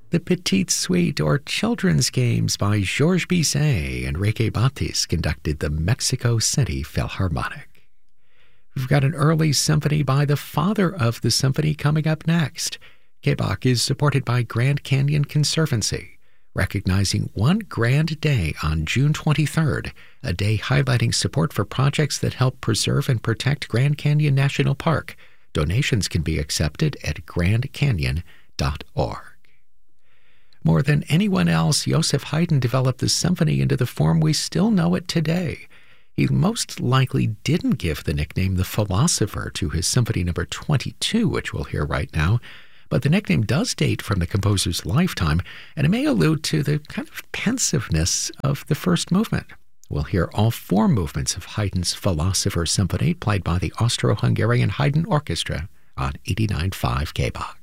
The Petite Suite, or Children's Games by Georges Bizet and Enrique Batis, conducted the Mexico City Philharmonic. We've got an early symphony by the father of the symphony coming up next. KBOC is supported by Grand Canyon Conservancy, recognizing One Grand Day on June 23rd, a day highlighting support for projects that help preserve and protect Grand Canyon National Park. Donations can be accepted at grandcanyon.org. More than anyone else, Joseph Haydn developed the symphony into the form we still know it today. He most likely didn't give the nickname the Philosopher to his Symphony No. 22, which we'll hear right now, but the nickname does date from the composer's lifetime, and it may allude to the kind of pensiveness of the first movement. We'll hear all four movements of Haydn's Philosopher Symphony played by the Austro-Hungarian Haydn Orchestra on 89.5 KBOC.